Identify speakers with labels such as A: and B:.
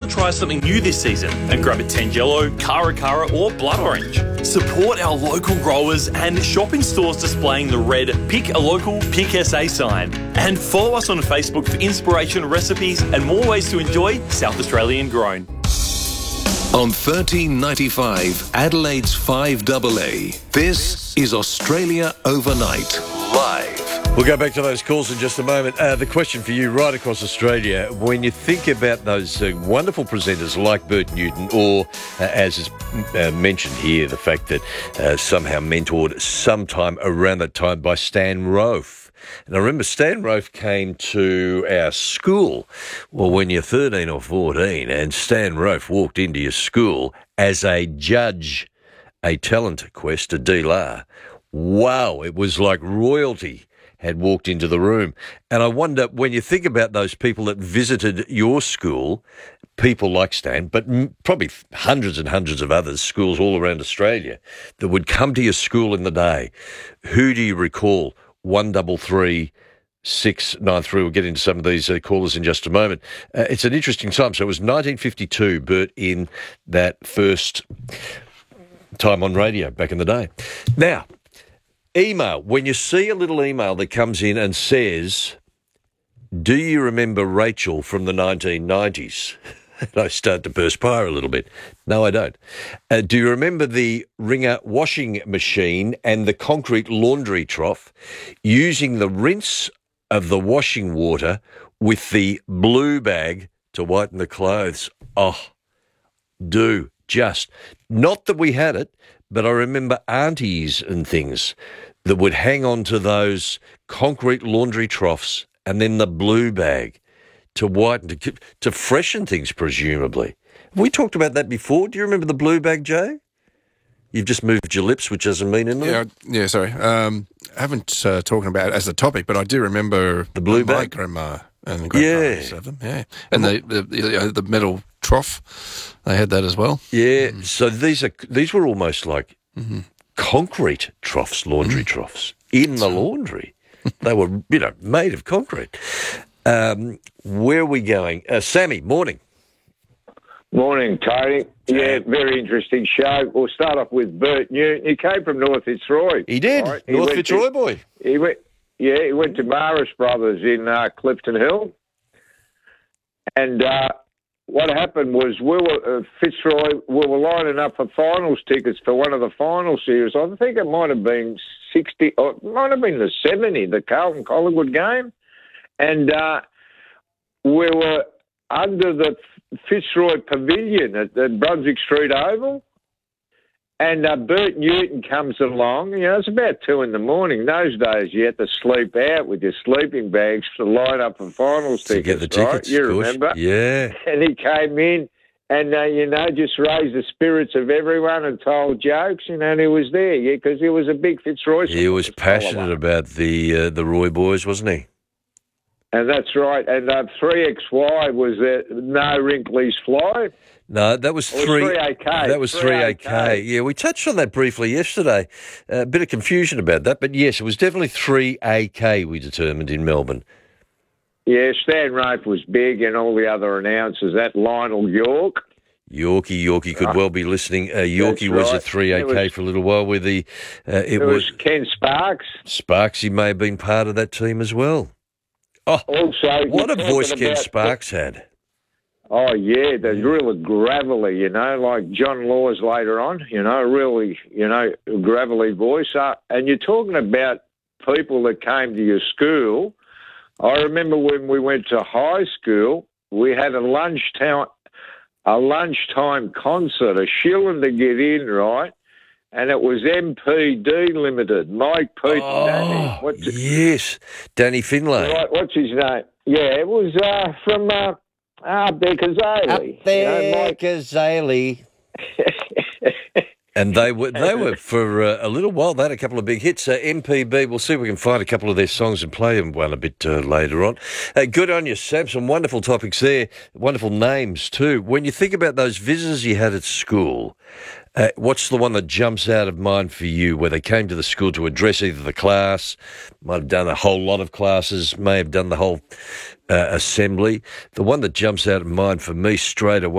A: try something new this season and grab a Tangelo, Cara Cara or Blood Orange. Support our local growers and shop in stores displaying the red Pick a Local, Pick SA sign. And follow us on Facebook for inspiration, recipes and more ways to enjoy South Australian grown.
B: On 1395 Adelaide's 5AA, this is Australia Overnight, live.
C: We'll go back to those calls in just a moment. The question for you right across Australia, when you think about those wonderful presenters like Bert Newton or, as is mentioned here, the fact that somehow mentored sometime around that time by Stan Rofe. And I remember Stan Rofe came to our school, well, when you're 13 or 14, and Stan Rofe walked into your school as a judge, a talent quest, a dealer. Wow, it was like royalty had walked into the room. And I wonder, when you think about those people that visited your school, people like Stan, but probably hundreds and hundreds of others, schools all around Australia, that would come to your school in the day, who do you recall? 133 693. We'll get into some of these callers in just a moment. It's an interesting time. So it was 1952, Bert, in that first time on radio back in the day. Now, email. When you see a little email that comes in and says, do you remember Rachel from the 1990s? And I start to perspire a little bit. No, I don't. Do you remember the Ringer washing machine and the concrete laundry trough using the rinse of the washing water with the blue bag to whiten the clothes? Oh, just. Not that we had it, but I remember aunties and things that would hang on to those concrete laundry troughs and then the blue bag to whiten, to freshen things, presumably. Have we talked about that before? Do you remember the blue bag, Jay? You've just moved your lips, which doesn't mean anything.
D: Yeah, sorry. I haven't talking about it as a topic, but I do remember
C: the blue bag.
D: My grandma and grandpa used to have them, yeah. And the metal trough, they had that as well.
C: Yeah, so these were almost like concrete troughs, laundry troughs, in the laundry. They were, made of concrete. Where are we going? Sammy, morning.
E: Morning, Tony. Yeah, very interesting show. We'll start off with Bert Newton. He came from North Fitzroy.
C: He did. Right? North Fitzroy boy.
E: He went to Maris Brothers in Clifton Hill. And what happened was Fitzroy, we were lining up for finals tickets for one of the final series. I think it might have been 60, or it might have been the 70, the Carlton Collingwood game. And we were under the Fitzroy Pavilion at the Brunswick Street Oval. And Bert Newton comes along. It's about 2 in the morning. Those days you had to sleep out with your sleeping bags to line up for finals tickets.
C: To get the tickets,
E: right? You remember?
C: Yeah.
E: And he came in and, just raised the spirits of everyone and told jokes, and he was there, because he was a big Fitzroy supporter.
C: He was passionate about the Roy boys, wasn't he?
E: And that's right. And 3XY was No Wrinklies Fly.
C: No, that was
E: 3AK.
C: That was 3AK. Yeah, we touched on that briefly yesterday. A bit of confusion about that, but yes, it was definitely 3AK, we determined, in Melbourne.
E: Yeah, Stan Rofe was big, and all the other announcers. That Lionel York.
C: Yorkie could well be listening. Yorkie was at 3AK for a little while. With the it was
E: Ken Sparks.
C: Sparks, he may have been part of that team as well. Oh, also, what a voice Ken Sparks had.
E: Oh, yeah, the really gravelly, like John Laws later on, really, gravelly voice. And you're talking about people that came to your school. I remember when we went to high school, we had a lunchtime concert, a shilling to get in, right? And it was MPD Limited, Mike, Pete and Danny.
C: Yes, Danny Finlay.
E: Right, what's his name? Yeah, it was from up there, Kazali.
C: Up there, Kazali. And they were for a little while. They had a couple of big hits. MPB, we'll see if we can find a couple of their songs and play them one a bit later on. Good on you, Sam. Some wonderful topics there. Wonderful names too. When you think about those visitors you had at school, what's the one that jumps out of mind for you, where they came to the school to address either the class, might have done a whole lot of classes, may have done the whole assembly? The one that jumps out of mind for me straight away